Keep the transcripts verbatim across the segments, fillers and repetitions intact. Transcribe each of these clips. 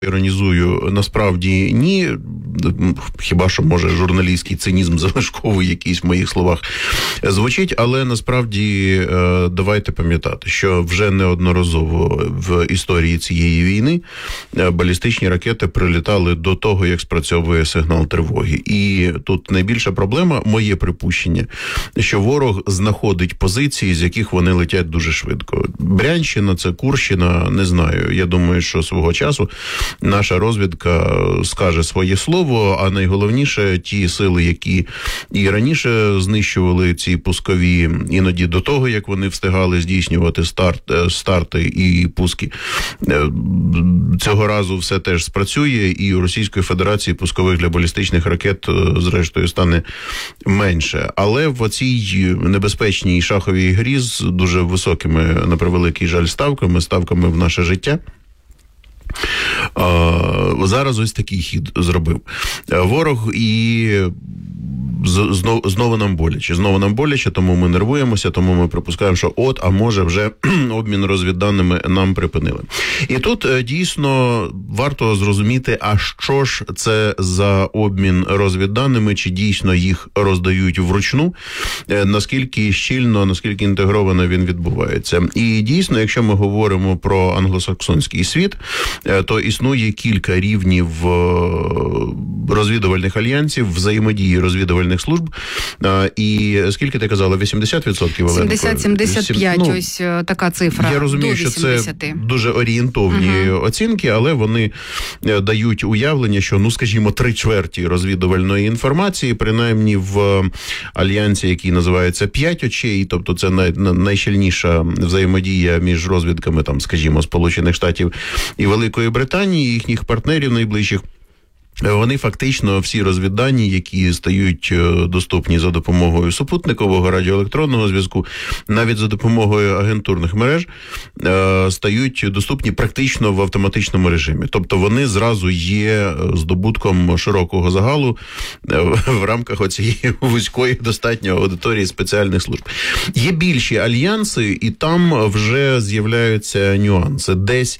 Іронізую, насправді ні, хіба що, може, журналістський цинізм залишковий якийсь в моїх словах звучить, але насправді давайте пам'ятати, що вже неодноразово в історії цієї війни балістичні ракети прилітали до того, як спрацьовує сигнал тривоги. І тут найбільша проблема, моє припущення, що ворог знаходить позиції, з яких вони летять дуже швидко. Брянщина, це Курщина, не знаю, я думаю, що свого часу наша розвідка скаже своє слово, а найголовніше ті сили, які і раніше знищували ці пускові, іноді до того, як вони встигали здійснювати старт, старти і пуски. Цього разу все теж спрацює, і у Російської Федерації пускових для балістичних ракет, зрештою, стане менше. Але в оцій небезпечній шаховій грі з дуже високими, на превеликий жаль, ставками, ставками в наше життя, зараз ось такий хід зробив ворог, і знову, знову нам боляче. Знову нам боляче, тому ми нервуємося, тому ми припускаємо, що от, а може вже обмін розвідданими нам припинили. І тут дійсно варто зрозуміти, а що ж це за обмін розвідданими, чи дійсно їх роздають вручну, наскільки щільно, наскільки інтегровано він відбувається. І дійсно, якщо ми говоримо про англосаксонський світ, то існує кілька рівнів розвідувальних альянсів, взаємодії розвідувальних служб. І скільки ти казала, вісімдесят відсотків? сімдесят-сімдесят п'ять, ну, ось така цифра. Я розумію, що це дуже орієнтовні uh-huh. оцінки, але вони дають уявлення, що, ну, скажімо, три чверті розвідувальної інформації, принаймні в альянсі, який називається «П'ять очей», тобто це най, найщільніша взаємодія між розвідками, там, скажімо, Сполучених Штатів і Великої Британії, їхніх партнерів найближчих. Вони фактично всі розвіддані, які стають доступні за допомогою супутникового радіоелектронного зв'язку, навіть за допомогою агентурних мереж, стають доступні практично в автоматичному режимі. Тобто вони зразу є здобутком широкого загалу в рамках оцієї вузької достатньо аудиторії спеціальних служб. Є більші альянси, і там вже з'являються нюанси. Десь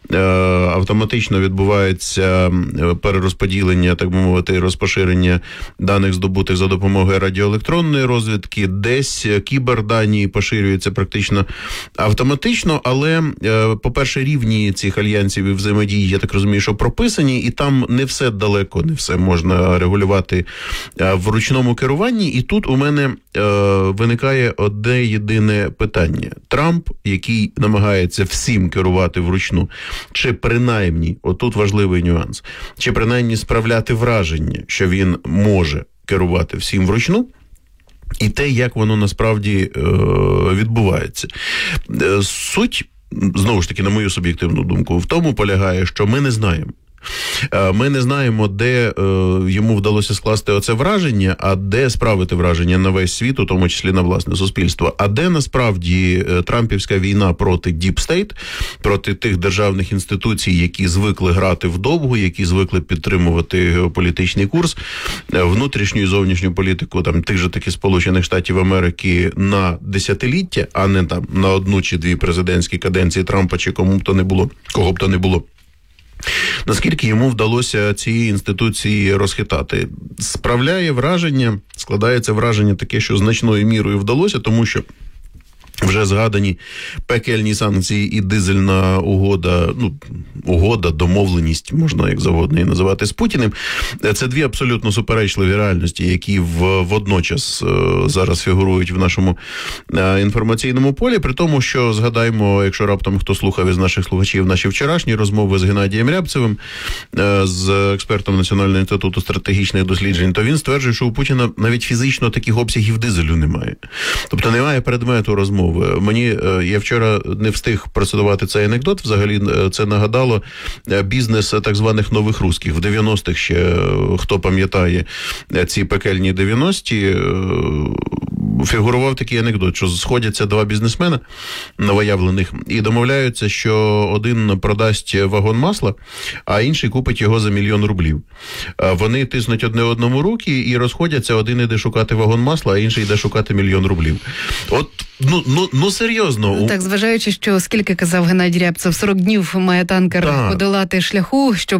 автоматично відбувається перерозподілення, так би мовити, розпоширення даних, здобутих за допомогою радіоелектронної розвідки, десь кібердані поширюються практично автоматично, але, по-перше, рівні цих альянсів і взаємодії, я так розумію, що прописані, і там не все далеко, не все можна регулювати в ручному керуванні. І тут у мене виникає одне єдине питання. Трамп, який намагається всім керувати вручну, чи принаймні, отут важливий нюанс, чи принаймні справляти враження, що він може керувати всім вручну, і те, як воно насправді е, відбувається. Е, суть, знову ж таки, на мою суб'єктивну думку, в тому полягає, що ми не знаємо. Ми не знаємо, де е, йому вдалося скласти оце враження, а де справити враження на весь світ, у тому числі на власне суспільство. А де насправді трампівська війна проти Deep State, проти тих державних інституцій, які звикли грати вдовгу, які звикли підтримувати геополітичний курс, внутрішню і зовнішню політику там тих же таки Сполучених Штатів Америки на десятиліття, а не там на одну чи дві президентські каденції Трампа чи кому б то не було, кого б то не було. Наскільки йому вдалося ці інституції розхитати? Справляє враження, складається враження таке, що значною мірою вдалося, тому що вже згадані пекельні санкції і дизельна угода, ну, угода, домовленість, можна як завгодно її називати, з Путіним. Це дві абсолютно суперечливі реальності, які в, водночас зараз фігурують в нашому інформаційному полі, при тому, що, згадаймо, якщо раптом хто слухав із наших слухачів наші вчорашні розмови з Геннадієм Рябцевим, з експертом Національного інституту стратегічних досліджень, то він стверджує, що у Путіна навіть фізично таких обсягів дизелю немає. Тобто немає предмету розмови. Мені, я вчора не встиг процитувати цей анекдот, взагалі це нагадало бізнес так званих нових русських. В дев'яностих ще, хто пам'ятає ці пекельні дев'яності, фігурував такий анекдот, що сходяться два бізнесмена новоявлених і домовляються, що один продасть вагон масла, а інший купить його за мільйон рублів. Вони тиснуть одне одному руки і розходяться, один іде шукати вагон масла, а інший йде шукати мільйон рублів. От, ну, ну, ну серйозно. Так, зважаючи, що, скільки казав Геннадій Рябцев, сорок днів має танкер так. подолати шляху, щоб